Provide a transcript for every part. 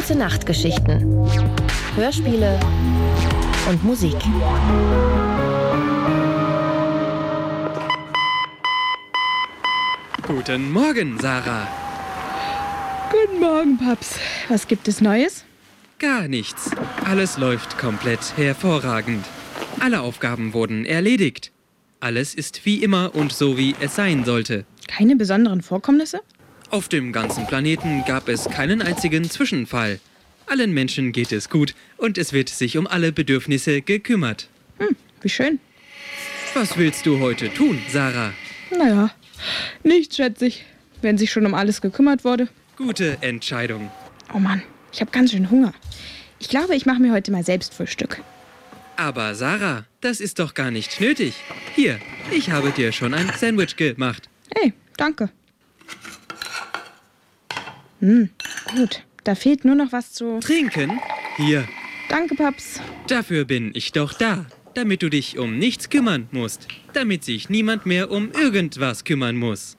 Gute-Nacht-Geschichten, Hörspiele und Musik. Guten Morgen, Sarah. Guten Morgen, Paps. Was gibt es Neues? Gar nichts. Alles läuft komplett hervorragend. Alle Aufgaben wurden erledigt. Alles ist wie immer und so, wie es sein sollte. Keine besonderen Vorkommnisse? Auf dem ganzen Planeten gab es keinen einzigen Zwischenfall. Allen Menschen geht es gut und es wird sich um alle Bedürfnisse gekümmert. Wie schön. Was willst du heute tun, Sarah? Naja, nichts, schätze ich. Wenn sich schon um alles gekümmert wurde. Gute Entscheidung. Oh Mann, ich habe ganz schön Hunger. Ich glaube, ich mache mir heute mal selbst Frühstück. Aber Sarah, das ist doch gar nicht nötig. Hier, ich habe dir schon ein Sandwich gemacht. Hey, danke. Gut. Da fehlt nur noch was zu... Trinken? Hier. Danke, Paps. Dafür bin ich doch da. Damit du dich um nichts kümmern musst. Damit sich niemand mehr um irgendwas kümmern muss.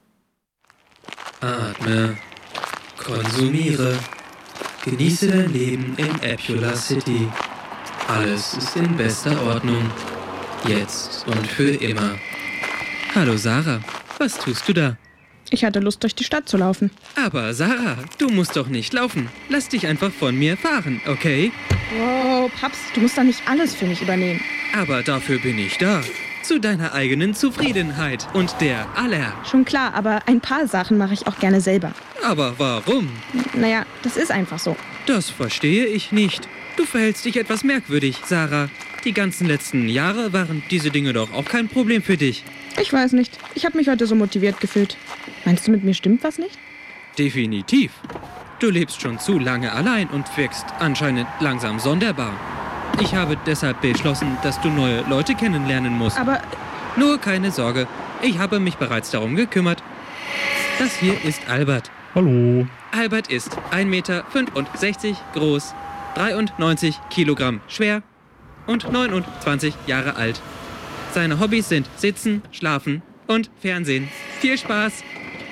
Atme. Konsumiere. Genieße dein Leben in Apula City. Alles ist in bester Ordnung. Jetzt und für immer. Hallo Sarah, was tust du da? Ich hatte Lust, durch die Stadt zu laufen. Aber Sarah, du musst doch nicht laufen. Lass dich einfach von mir fahren, okay? Wow, Paps, du musst doch nicht alles für mich übernehmen. Aber dafür bin ich da. Zu deiner eigenen Zufriedenheit und der aller. Schon klar, aber ein paar Sachen mache ich auch gerne selber. Aber warum? Naja, das ist einfach so. Das verstehe ich nicht. Du verhältst dich etwas merkwürdig, Sarah. Die ganzen letzten Jahre waren diese Dinge doch auch kein Problem für dich. Ich weiß nicht. Ich habe mich heute so motiviert gefühlt. Meinst du, mit mir stimmt was nicht? Definitiv. Du lebst schon zu lange allein und wirkst anscheinend langsam sonderbar. Ich habe deshalb beschlossen, dass du neue Leute kennenlernen musst. Aber... Nur keine Sorge. Ich habe mich bereits darum gekümmert. Das hier ist Albert. Hallo. Albert ist 1,65 Meter groß, 93 Kilogramm schwer und 29 Jahre alt. Seine Hobbys sind Sitzen, Schlafen und Fernsehen. Viel Spaß!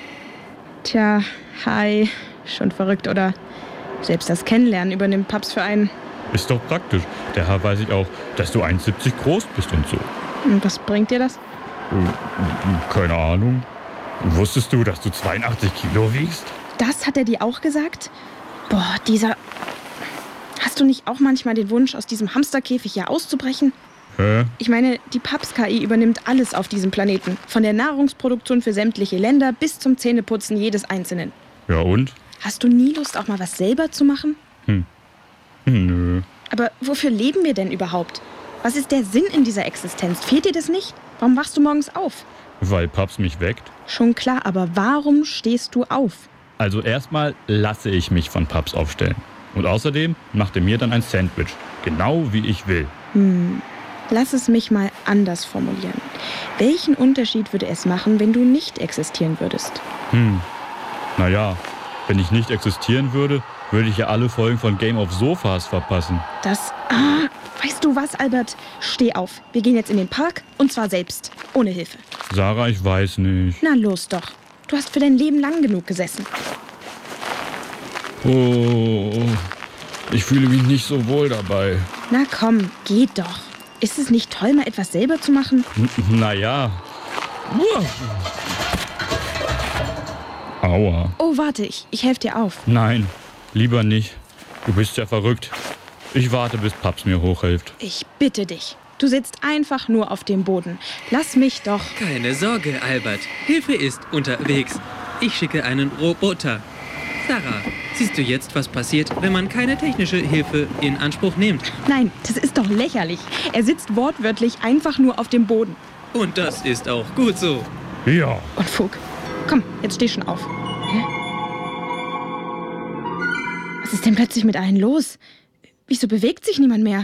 Tja, hi. Schon verrückt, oder? Selbst das Kennenlernen übernimmt Paps für einen. Ist doch praktisch. Daher weiß ich auch, dass du 1,70 groß bist und so. Und was bringt dir das? Keine Ahnung. Wusstest du, dass du 82 Kilo wiegst? Das hat er dir auch gesagt? Boah, dieser... Hast du nicht auch manchmal den Wunsch, aus diesem Hamsterkäfig hier auszubrechen? Hä? Ich meine, die Paps-KI übernimmt alles auf diesem Planeten. Von der Nahrungsproduktion für sämtliche Länder bis zum Zähneputzen jedes Einzelnen. Ja und? Hast du nie Lust, auch mal was selber zu machen? Nö. Aber wofür leben wir denn überhaupt? Was ist der Sinn in dieser Existenz? Fehlt dir das nicht? Warum wachst du morgens auf? Weil Paps mich weckt? Schon klar, aber warum stehst du auf? Also erstmal lasse ich mich von Paps aufstellen. Und außerdem macht er mir dann ein Sandwich. Genau wie ich will. Lass es mich mal anders formulieren. Welchen Unterschied würde es machen, wenn du nicht existieren würdest? Naja, wenn ich nicht existieren würde, würde ich ja alle Folgen von Game of Sofas verpassen. Weißt du was, Albert? Steh auf. Wir gehen jetzt in den Park und zwar selbst. Ohne Hilfe. Sarah, ich weiß nicht. Na los doch. Du hast für dein Leben lang genug gesessen. Oh, ich fühle mich nicht so wohl dabei. Na komm, geht doch. Ist es nicht toll, mal etwas selber zu machen? Naja. Aua. Oh, warte, ich helfe dir auf. Nein, lieber nicht. Du bist ja verrückt. Ich warte, bis Paps mir hochhilft. Ich bitte dich. Du sitzt einfach nur auf dem Boden. Lass mich doch. Keine Sorge, Albert. Hilfe ist unterwegs. Ich schicke einen Roboter. Sarah, siehst du jetzt, was passiert, wenn man keine technische Hilfe in Anspruch nimmt? Nein, das ist doch lächerlich. Er sitzt wortwörtlich einfach nur auf dem Boden. Und das ist auch gut so. Ja. Und Fug. Komm, jetzt steh schon auf. Hä? Was ist denn plötzlich mit allen los? Wieso bewegt sich niemand mehr?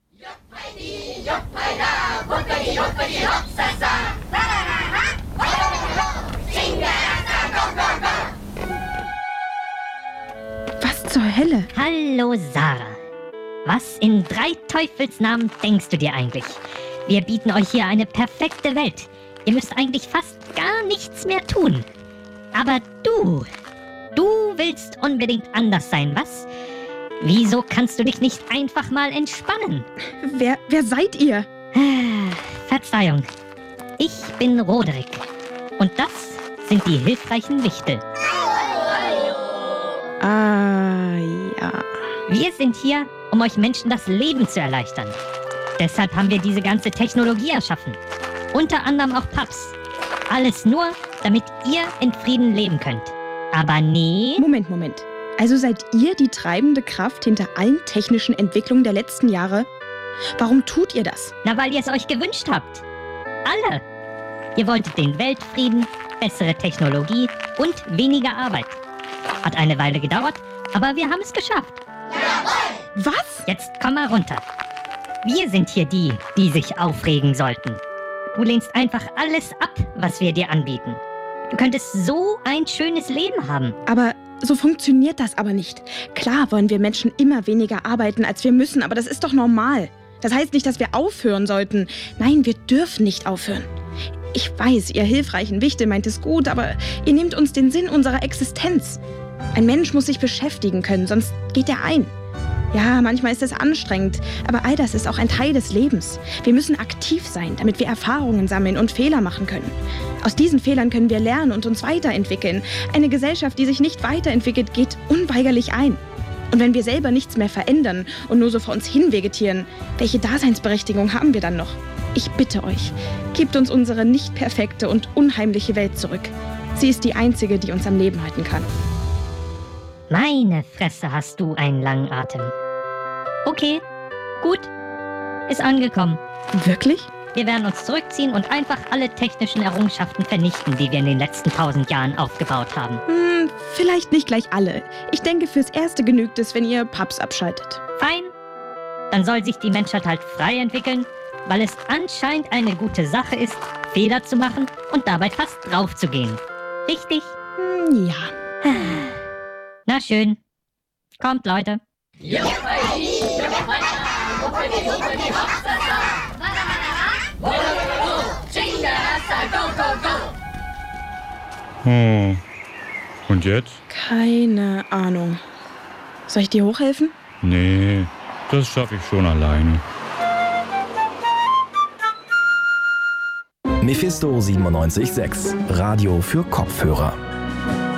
Was zur Hölle? Hallo Sarah. Was in 3 Teufelsnamen denkst du dir eigentlich? Wir bieten euch hier eine perfekte Welt. Ihr müsst eigentlich fast gar nichts mehr tun. Aber du willst unbedingt anders sein, was? Wieso kannst du dich nicht einfach mal entspannen? Wer seid ihr? Verzeihung. Ich bin Roderick. Und das sind die hilfreichen Wichtel. Ah, ja. Wir sind hier, um euch Menschen das Leben zu erleichtern. Deshalb haben wir diese ganze Technologie erschaffen. Unter anderem auch Paps. Alles nur, damit ihr in Frieden leben könnt. Aber nee... Moment. Also seid ihr die treibende Kraft hinter allen technischen Entwicklungen der letzten Jahre? Warum tut ihr das? Na, weil ihr es euch gewünscht habt. Alle. Ihr wolltet den Weltfrieden, bessere Technologie und weniger Arbeit. Hat eine Weile gedauert, aber wir haben es geschafft. Was? Jetzt komm mal runter. Wir sind hier die, die sich aufregen sollten. Du lehnst einfach alles ab, was wir dir anbieten. Du könntest so ein schönes Leben haben. Aber so funktioniert das aber nicht. Klar wollen wir Menschen immer weniger arbeiten, als wir müssen, aber das ist doch normal. Das heißt nicht, dass wir aufhören sollten. Nein, wir dürfen nicht aufhören. Ich weiß, ihr hilfreichen Wichtel meint es gut, aber ihr nehmt uns den Sinn unserer Existenz. Ein Mensch muss sich beschäftigen können, sonst geht er ein. Ja, manchmal ist es anstrengend, aber all das ist auch ein Teil des Lebens. Wir müssen aktiv sein, damit wir Erfahrungen sammeln und Fehler machen können. Aus diesen Fehlern können wir lernen und uns weiterentwickeln. Eine Gesellschaft, die sich nicht weiterentwickelt, geht unweigerlich ein. Und wenn wir selber nichts mehr verändern und nur so vor uns hin vegetieren, welche Daseinsberechtigung haben wir dann noch? Ich bitte euch, gebt uns unsere nicht perfekte und unheimliche Welt zurück. Sie ist die einzige, die uns am Leben halten kann. Meine Fresse, hast du einen langen Atem. Okay, gut. Ist angekommen. Wirklich? Wir werden uns zurückziehen und einfach alle technischen Errungenschaften vernichten, die wir in den letzten 1000 Jahren aufgebaut haben. Vielleicht nicht gleich alle. Ich denke, fürs Erste genügt es, wenn ihr Paps abschaltet. Fein. Dann soll sich die Menschheit halt frei entwickeln, weil es anscheinend eine gute Sache ist, Fehler zu machen und dabei fast draufzugehen. Richtig? Ja. Na schön. Kommt, Leute. Oh. Und jetzt? Keine Ahnung. Soll ich dir hochhelfen? Nee, das schaffe ich schon alleine. Mephisto 97.6, Radio für Kopfhörer.